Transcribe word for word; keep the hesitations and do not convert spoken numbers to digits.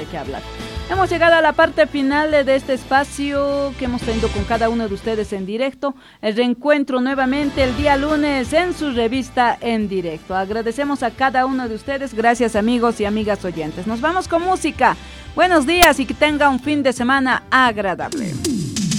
hay que hablar. Hemos llegado a la parte final de este espacio que hemos tenido con cada uno de ustedes en directo. El reencuentro nuevamente el día lunes en su revista En Directo. Agradecemos a cada uno de ustedes. Gracias, amigos y amigas oyentes. Nos vamos con música. Buenos días y que tenga un fin de semana agradable.